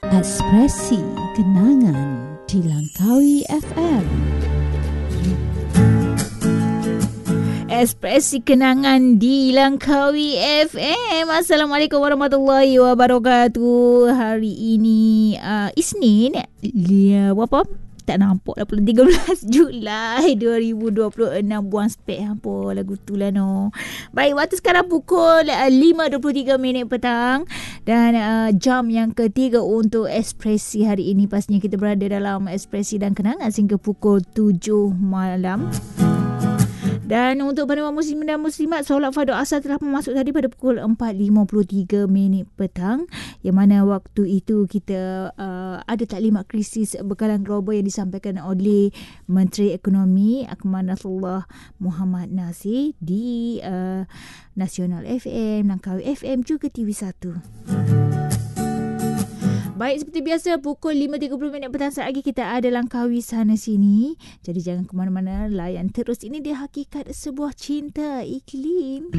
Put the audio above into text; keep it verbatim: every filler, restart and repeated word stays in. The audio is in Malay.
Ekspresi Kenangan di Langkawi F M. Ekspresi Kenangan di Langkawi F M. Assalamualaikum warahmatullahi wabarakatuh. Hari ini uh, Isnin, dia berapa? Tak nampak dah pula tiga belas Julai dua ribu dua puluh enam. Buang spek hampa lagu tu lah no. Baik, waktu sekarang pukul uh, lima dua puluh tiga minit petang. Dan uh, jam yang ketiga untuk ekspresi hari ini. Pastinya kita berada dalam ekspresi dan kenangan sehingga pukul tujuh malam. Dan untuk para muslim dan muslimat, solat fardu asar telah masuk tadi pada pukul empat lima puluh tiga minit petang. Yang mana waktu itu kita uh, ada taklimat krisis bekalan global yang disampaikan oleh Menteri Ekonomi Akmal Muhammad Nasir di uh, Nasional F M, Langkawi F M juga T V satu. Baik, seperti biasa pukul lima tiga puluh minit petang saat lagi kita ada Langkawi sana sini. Jadi jangan ke mana-mana, layan terus. Ini dia hakikat sebuah cinta iklim.